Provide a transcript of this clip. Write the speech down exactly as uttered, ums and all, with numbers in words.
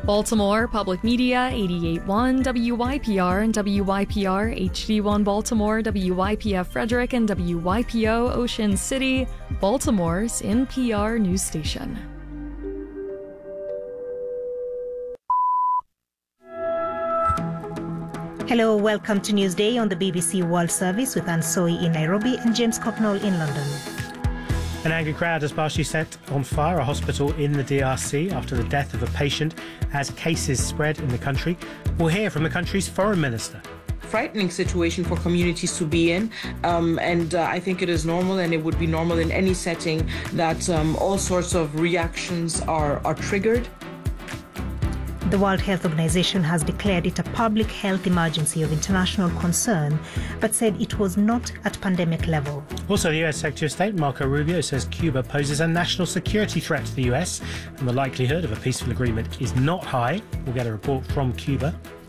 Baltimore Public Media, eighty-eight point one W Y P R and W Y P R H D one Baltimore, W Y P F Frederick, and W Y P O Ocean City, Baltimore's N P R news station. Hello, welcome to Newsday on the B B C World Service with Anne Soy in Nairobi and James Cocknall in London. An angry crowd has partially set on fire a hospital in the D R C after the death of a patient as cases spread in the country. We'll hear from the country's foreign minister. Frightening situation for communities to be in, um, and uh, I think it is normal, and it would be normal in any setting that um, all sorts of reactions are, are triggered. The World Health Organization has declared it a public health emergency of international concern, but said it was not at pandemic level. Also, the U S Secretary of State Marco Rubio says Cuba poses a national security threat to the U S and the likelihood of a peaceful agreement is not high. We'll get a report from Cuba.